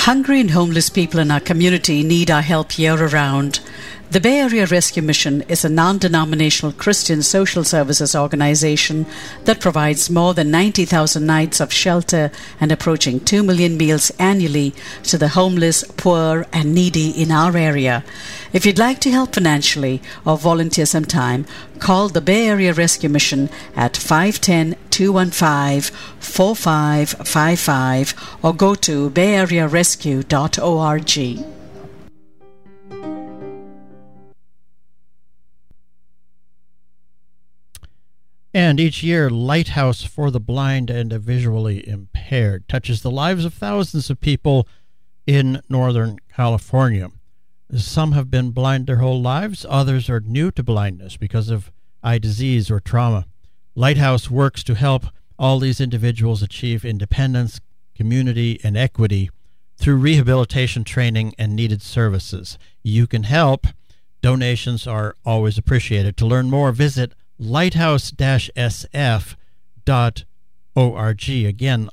Hungry and homeless people in our community need our help year-round. The Bay Area Rescue Mission is a non-denominational Christian social services organization that provides more than 90,000 nights of shelter and approaching 2 million meals annually to the homeless, poor, and needy in our area. If you'd like to help financially or volunteer some time, call the Bay Area Rescue Mission at 510-215-4555 or go to bayarearescue.org. And each year, Lighthouse for the Blind and Visually Impaired touches the lives of thousands of people in Northern California. Some have been blind their whole lives. Others are new to blindness because of eye disease or trauma. Lighthouse works to help all these individuals achieve independence, community, and equity through rehabilitation training and needed services. You can help. Donations are always appreciated. To learn more, visit lighthouse-sf.org. Again,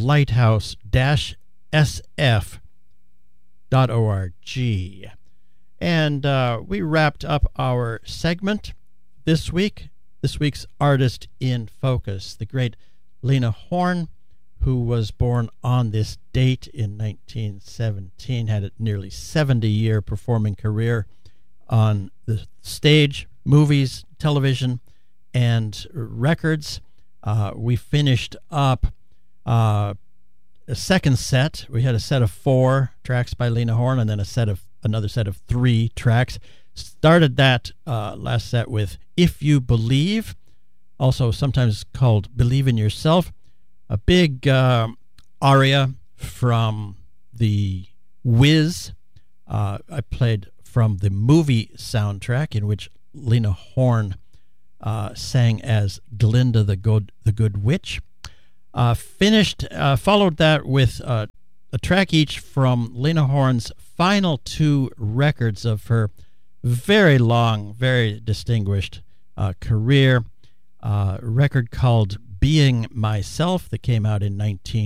lighthouse-sf.org. And we wrapped up our segment this week. This week's Artist in Focus, the great Lena Horne, who was born on this date in 1917, had a nearly 70-year performing career on the stage, movies, television, and records. We finished up a second set. We had a set of 4 tracks by Lena Horne, and then another set of 3 tracks. Started that last set with If You Believe, also sometimes called Believe in Yourself, a big aria from the Wiz. I played from the movie soundtrack in which Lena Horne sang as Glinda the Good Witch. Followed that with a track each from Lena Horne's final 2 records of her very long, very distinguished career. A record called Being Myself that came out in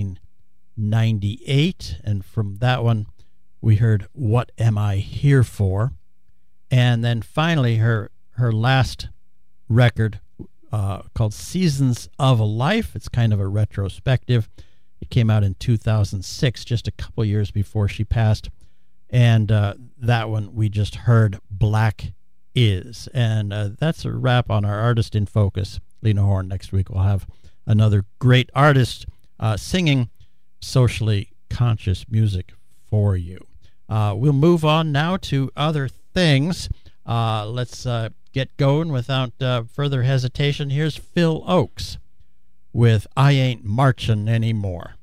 1998, and from that one we heard What Am I Here For? And then finally her last record called Seasons of a Life. It's kind of a retrospective. It came out in 2006, just a couple years before she passed. And that one we just heard, Black Is. And that's a wrap on our Artist in Focus. Lena Horne. Next week we'll have another great artist singing socially conscious music for you. We'll move on now to other things. Let's get going without further hesitation. Here's Phil Ochs with I Ain't Marchin' Anymore.